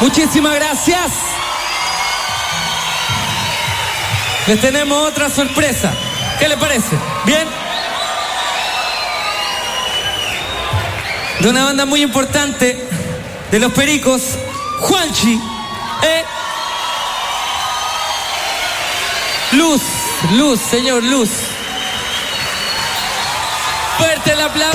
Muchísimas gracias. Les tenemos otra sorpresa. ¿Qué le parece? ¿Bien? De una banda muy importante de Los Pericos, Juanchi. Luz, señor Luz. Fuerte el aplauso.